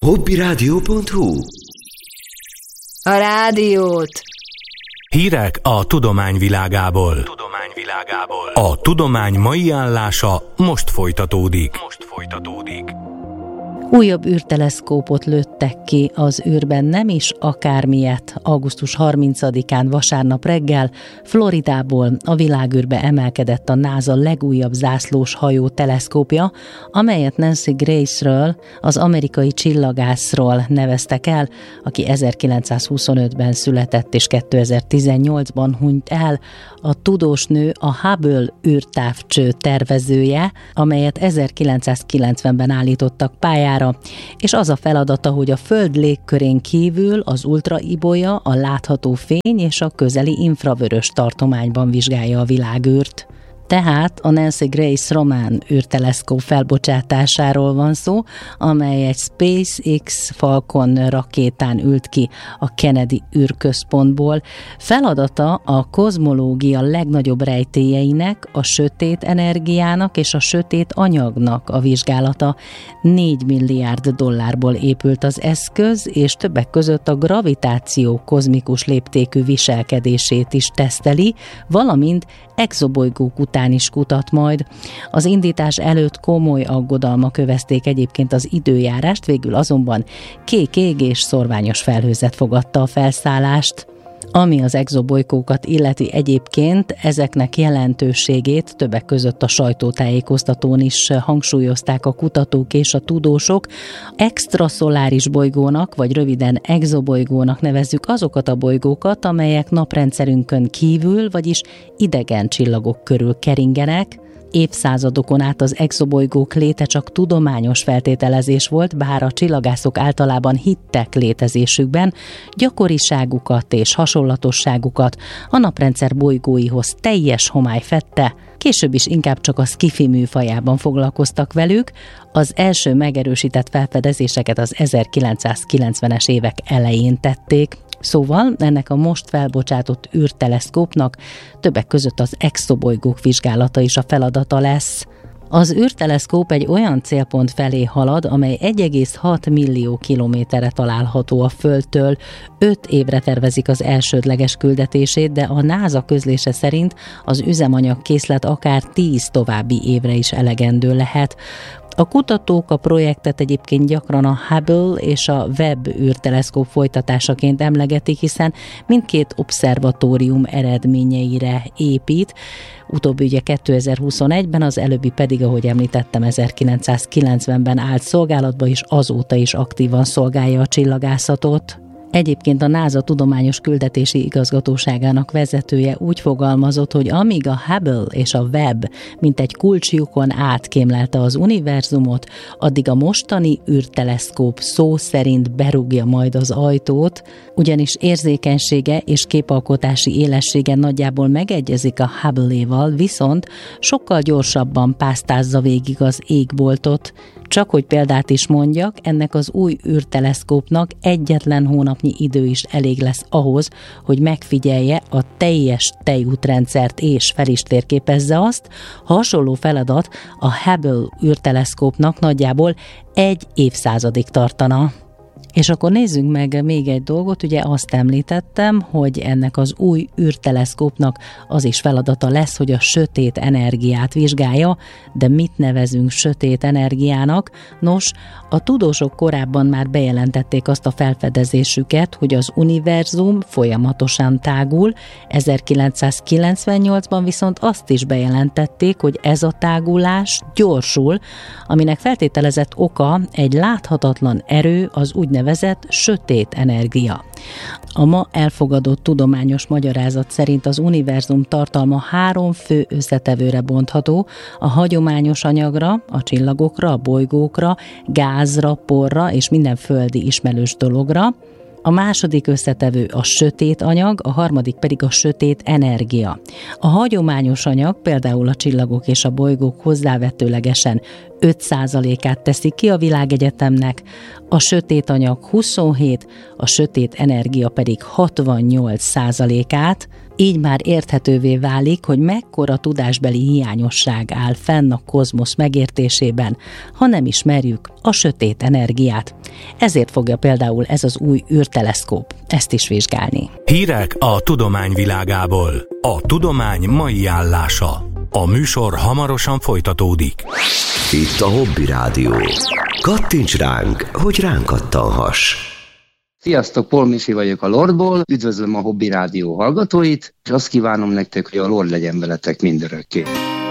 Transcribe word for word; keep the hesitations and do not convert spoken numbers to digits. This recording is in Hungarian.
hobbiradio pont hu. A rádiót. Hírek a tudomány világából. Tudomány világából. A tudomány mai állása most folytatódik. Most folytatódik. Újabb űrteleszkópot lőttek ki az űrben, nem is akármilyet. augusztus harmincadikán vasárnap reggel Floridából a világűrbe emelkedett a NASA legújabb zászlós hajó teleszkópja, amelyet Nancy Grace-ről, az amerikai csillagászról neveztek el, aki ezerkilencszázhuszonötben született és kétezer-tizennyolcban hunyt el. A tudós nő a Hubble űrtávcső tervezője, amelyet ezerkilencszázkilencvenben állítottak pályára, és az a feladata, hogy a Föld légkörén kívül az ultraibolya, a látható fény és a közeli infravörös tartományban vizsgálja a világűrt. Tehát a Nancy Grace román űrteleszkóp felbocsátásáról van szó, amely egy SpaceX Falcon rakétán ült ki a Kennedy űrközpontból. Feladata a kozmológia legnagyobb rejtélyeinek, a sötét energiának és a sötét anyagnak a vizsgálata. négy milliárd dollárból épült az eszköz, és többek között a gravitáció kozmikus léptékű viselkedését is teszteli, valamint exobolygók után is kutat majd. Az indítás előtt komoly aggodalmak övezték egyébként az időjárást, végül azonban kék ég és szorványos felhőzet fogadta a felszállást. Ami az exobolygókat illeti egyébként, ezeknek jelentőségét többek között a sajtótájékoztatón is hangsúlyozták a kutatók és a tudósok. Extraszoláris bolygónak, vagy röviden exobolygónak nevezzük azokat a bolygókat, amelyek naprendszerünkön kívül, vagyis idegen csillagok körül keringenek. Évszázadokon át az exobolygók léte csak tudományos feltételezés volt, bár a csillagászok általában hittek létezésükben, gyakoriságukat és hasonlatosságukat a naprendszer bolygóihoz teljes homály fedte, később is inkább csak a sci-fi műfajában foglalkoztak velük. Az első megerősített felfedezéseket az ezerkilencszázkilencvenes évek elején tették. Szóval ennek a most felbocsátott űrteleszkópnak többek között az exobolygók vizsgálata is a feladata lesz. Az űrteleszkóp egy olyan célpont felé halad, amely egy egész hat millió kilométerre található a Földtől. Öt évre tervezik az elsődleges küldetését, de a NASA közlése szerint az üzemanyagkészlet akár tíz további évre is elegendő lehet. A kutatók a projektet egyébként gyakran a Hubble és a Webb űrteleszkóp folytatásaként emlegetik, hiszen mindkét obszervatórium eredményeire épít. Utóbbi ugye kétezer-huszonegyben, az előbbi pedig, ahogy említettem, ezerkilencszázkilencvenben állt szolgálatba, és azóta is aktívan szolgálja a csillagászatot. Egyébként a NASA tudományos küldetési igazgatóságának vezetője úgy fogalmazott, hogy amíg a Hubble és a Webb mint egy kulcslyukon átkémlelte az univerzumot, addig a mostani űrteleszkóp szó szerint berúgja majd az ajtót, ugyanis érzékenysége és képalkotási élessége nagyjából megegyezik a Hubble-éval, viszont sokkal gyorsabban pásztázza végig az égboltot. Csak hogy példát is mondjak, ennek az új űrteleszkópnak egyetlen hónapnyi idő is elég lesz ahhoz, hogy megfigyelje a teljes tejútrendszert és fel is térképezze azt. Hasonló feladat a Hubble űrteleszkópnak nagyjából egy évszázadig tartana. És akkor nézzünk meg még egy dolgot, ugye azt említettem, hogy ennek az új űrteleszkópnak az is feladata lesz, hogy a sötét energiát vizsgálja, de mit nevezünk sötét energiának? Nos, a tudósok korábban már bejelentették azt a felfedezésüket, hogy az univerzum folyamatosan tágul, ezerkilencszázkilencvennyolcban viszont azt is bejelentették, hogy ez a tágulás gyorsul, aminek feltételezett oka egy láthatatlan erő, az úgynevezett nevezett sötét energia. A ma elfogadott tudományos magyarázat szerint az univerzum tartalma három fő összetevőre bontható: a hagyományos anyagra, a csillagokra, a bolygókra, gázra, porra és minden földi ismerős dologra. A második összetevő a sötét anyag, a harmadik pedig a sötét energia. A hagyományos anyag, például a csillagok és a bolygók hozzávetőlegesen öt százalékát teszi ki a világegyetemnek, a sötét anyag huszonhét, a sötét energia pedig hatvannyolc százalékát, Így már érthetővé válik, hogy mekkora tudásbeli hiányosság áll fenn a kozmosz megértésében, ha nem ismerjük a sötét energiát. Ezért fogja például ez az új űrteleszkóp ezt is vizsgálni. Hírek a tudomány világából. A tudomány mai állása. A műsor hamarosan folytatódik. Itt a Hobby Rádió. Kattints ránk, hogy ránk kattanhass. Sziasztok, Paul Misi vagyok a Lordból, üdvözlöm a Hobby Rádió hallgatóit, és azt kívánom nektek, hogy a Lord legyen veletek mindörökké.